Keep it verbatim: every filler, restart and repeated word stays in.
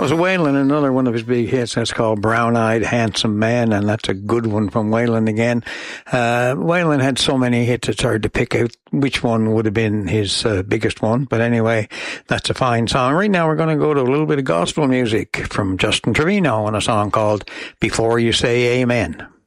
was Waylon, another one of his big hits. That's called Brown Eyed Handsome Man, and that's a good one from Waylon again. Uh, Waylon had so many hits, it's hard to pick out which one would have been his uh, biggest one. But anyway, that's a fine song. Right now we're going to go to a little bit of gospel music from Justin Trevino on a song called Before You Say Amen.